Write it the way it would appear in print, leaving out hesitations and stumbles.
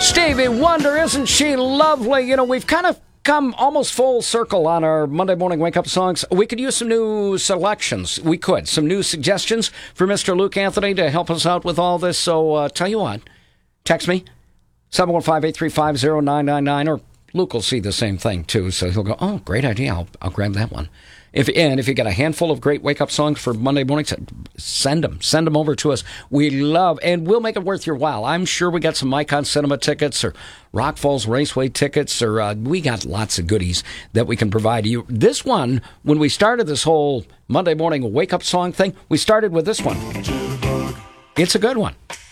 Stevie Wonder, isn't she lovely? You know, we've kind of come almost full circle on our Monday morning wake-up songs. We could use some new selections. We could. Some new suggestions for Mr. Luke Anthony to help us out with all this. So, tell you what, text me, 715-835-0999, or Luke will see the same thing, too. So he'll go, oh, great idea. I'll grab that one. If you got a handful of great wake-up songs for Monday mornings, send them. Send them over to us. We love, and we'll make it worth your while. I'm sure we got some Icon Cinema tickets or Rock Falls Raceway tickets, or we got lots of goodies that we can provide you. This one, when we started this whole Monday morning wake-up song thing, we started with this one. It's a good one.